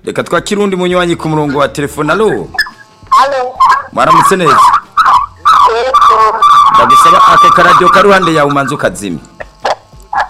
reka twakira undi munywanyi ku murongo wa telefone. Alo mwaramutse neza. Yego. Ndagusaba ake karadio karuhande yawe umanze ukazimya.